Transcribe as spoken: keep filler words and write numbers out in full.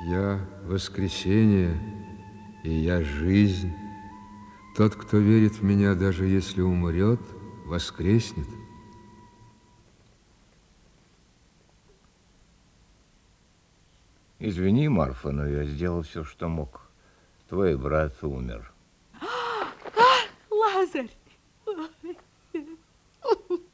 Я воскресение, и я жизнь. Тот, кто верит в меня, даже если умрет, воскреснет. Извини, Марфа, но я сделал все, что мог. Твой брат умер. Лазарь!